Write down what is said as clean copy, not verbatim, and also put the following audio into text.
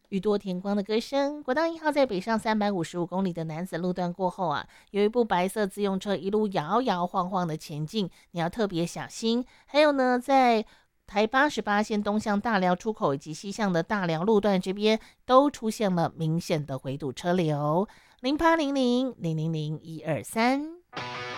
宇多田光的歌声。国道1号在北上355公里的男子路段过后啊，有一部白色自用车一路摇摇晃晃的前进，你要特别小心。还有呢，在台88线东向大寮出口以及西向的大寮路段这边，都出现了明显的回堵车流。0800 000 123。